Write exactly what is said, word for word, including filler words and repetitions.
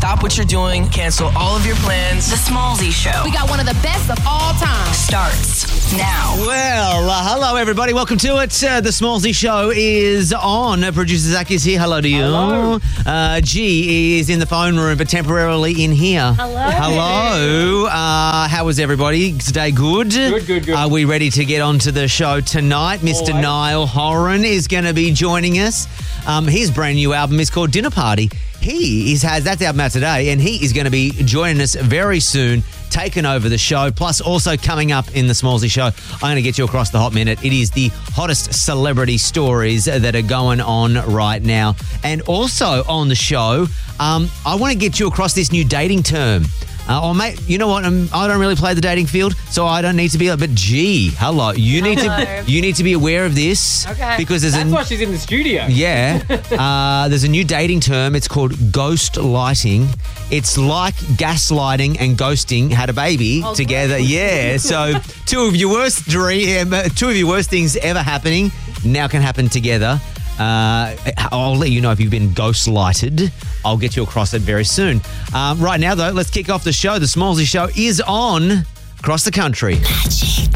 Stop what you're doing. Cancel all of your plans. The Smallzy Show. We got one of the best of all time. Starts now. Well, uh, hello, everybody. Welcome to it. Uh, the Smallzy Show is on. Uh, Producer Zach is here. Hello to you. Hello. Uh, G is in the phone room, but temporarily in here. Hello. Hello. Uh, how was everybody? Today good? Good, good, good. Are we ready to get onto the show tonight? Mister Always. Niall Horan is going to be joining us. Um, his brand new album is called Dinner Party. He is, has that's album out today, and he is going to be joining us very soon, taking over the show. Plus, also coming up in the Smallzy Show, I'm going to get you across the hot minute. It is the hottest celebrity stories that are going on right now. And also on the show, um, I want to get you across this new dating term. Uh, or mate, you know what? Um, I don't really play the dating field, so I don't need to be. But gee, hello, you need to you need to be aware of this. Okay. Because there's That's a why she's in the studio. yeah, uh, there's a new dating term. It's called ghost lighting. It's like gaslighting and ghosting had a baby Oh, together. great. Yeah, so two of your worst dream, two of your worst things ever happening now can happen together. Uh, I'll let you know if you've been ghost lighted. I'll get you across it very soon. Um, right now, though, let's kick off the show. The Smallzy Show is on across the country.